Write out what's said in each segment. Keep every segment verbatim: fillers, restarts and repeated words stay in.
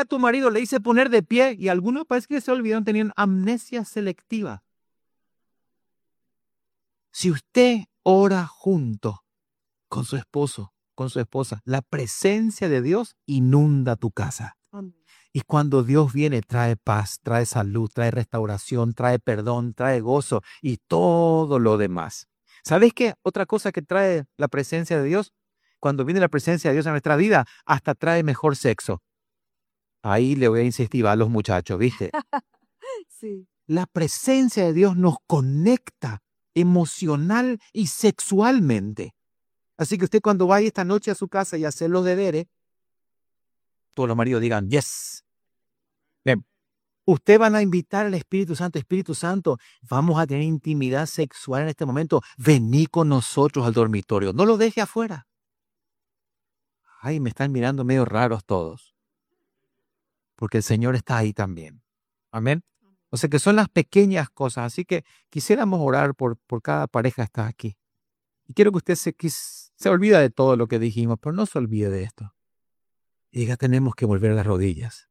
a tu marido, le hice poner de pie y algunos parece que se olvidaron, tenían amnesia selectiva. Si usted ora junto con su esposo, con su esposa, la presencia de Dios inunda tu casa. Amén. Y cuando Dios viene, trae paz, trae salud, trae restauración, trae perdón, trae gozo y todo lo demás. ¿Sabes qué? Otra cosa que trae la presencia de Dios, cuando viene la presencia de Dios en nuestra vida, hasta trae mejor sexo. Ahí le voy a insistir a los muchachos, ¿viste? Sí. La presencia de Dios nos conecta emocional y sexualmente. Así que usted cuando vaya esta noche a su casa y hacer los deberes, todos los maridos digan, yes. Bien. Usted van a invitar al Espíritu Santo, Espíritu Santo, vamos a tener intimidad sexual en este momento. Vení con nosotros al dormitorio, no lo deje afuera. Ay, me están mirando medio raros todos. Porque el Señor está ahí también. Amén. O sea que son las pequeñas cosas. Así que quisiéramos orar por, por cada pareja que está aquí. Y quiero que usted se, se olvide de todo lo que dijimos, pero no se olvide de esto. Y diga, tenemos que volver a las rodillas.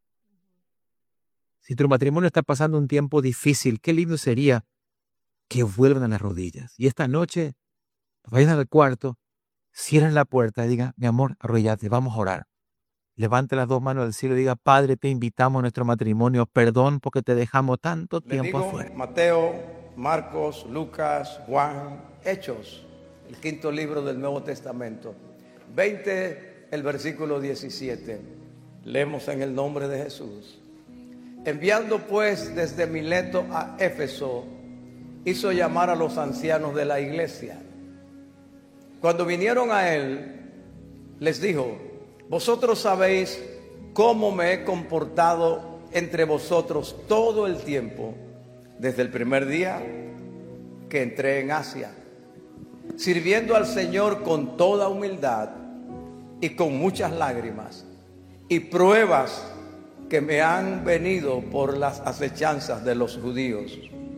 Si tu matrimonio está pasando un tiempo difícil, qué lindo sería que vuelvan a las rodillas. Y esta noche, vayan al cuarto, cierren la puerta y digan, mi amor, arrodillate, vamos a orar. Levante las dos manos al cielo y diga, Padre, te invitamos a nuestro matrimonio, perdón porque te dejamos tanto Le tiempo digo, afuera. Mateo, Marcos, Lucas, Juan, Hechos, el quinto libro del Nuevo Testamento. veinte, el versículo diecisiete. Leemos en el nombre de Jesús. Enviando pues desde Mileto a Éfeso, hizo llamar a los ancianos de la iglesia. Cuando vinieron a él, les dijo, vosotros sabéis cómo me he comportado entre vosotros todo el tiempo, desde el primer día que entré en Asia, sirviendo al Señor con toda humildad y con muchas lágrimas y pruebas que me han venido por las acechanzas de los judíos.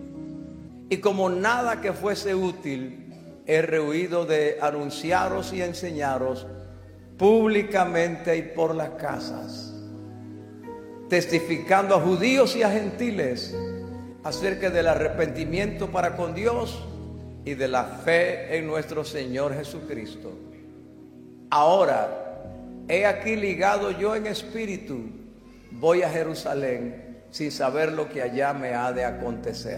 Y como nada que fuese útil, he rehuido de anunciaros y enseñaros públicamente y por las casas, testificando a judíos y a gentiles acerca del arrepentimiento para con Dios y de la fe en nuestro Señor Jesucristo. Ahora, he aquí ligado yo en espíritu, voy a Jerusalén sin saber lo que allá me ha de acontecer,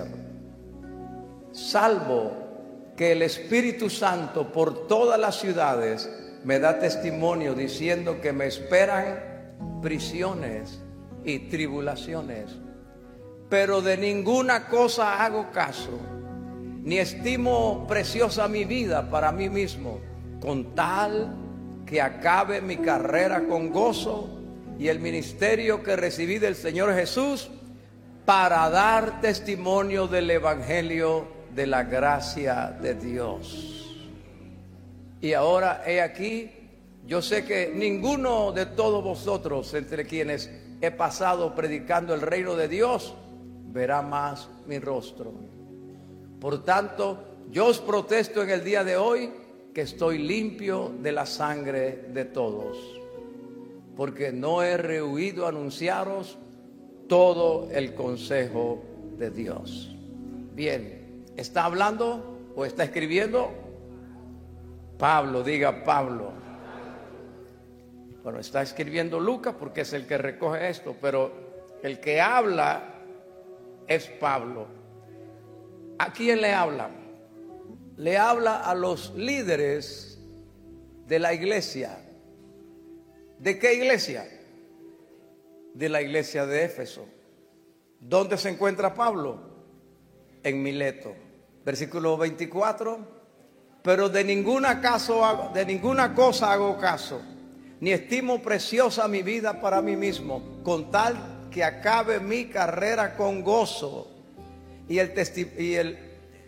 salvo que el Espíritu Santo por todas las ciudades me da testimonio diciendo que me esperan prisiones y tribulaciones. Pero de ninguna cosa hago caso, ni estimo preciosa mi vida para mí mismo, con tal que acabe mi carrera con gozo y el ministerio que recibí del Señor Jesús para dar testimonio del Evangelio de la gracia de Dios. Y ahora he aquí, yo sé que ninguno de todos vosotros, entre quienes he pasado predicando el reino de Dios, verá más mi rostro. Por tanto, yo os protesto en el día de hoy que estoy limpio de la sangre de todos, porque no he rehuido anunciaros todo el consejo de Dios. Bien, ¿está hablando o está escribiendo? Pablo, diga Pablo. Bueno, está escribiendo Lucas porque es el que recoge esto, pero el que habla es Pablo. ¿A quién le habla? Le habla a los líderes de la iglesia. ¿De qué iglesia? De la iglesia de Éfeso. ¿Dónde se encuentra Pablo? En Mileto. Versículo veinticuatro. Pero de ninguna, caso, de ninguna cosa hago caso, ni estimo preciosa mi vida para mí mismo, con tal que acabe mi carrera con gozo y el, testi- y el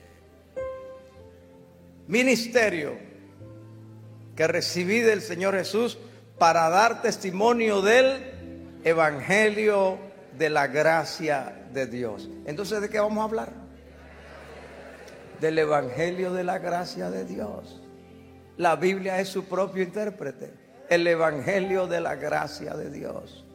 ministerio que recibí del Señor Jesús para dar testimonio del Evangelio de la gracia de Dios. Entonces, ¿de qué vamos a hablar? Del Evangelio de la gracia de Dios. La Biblia es su propio intérprete. El Evangelio de la gracia de Dios.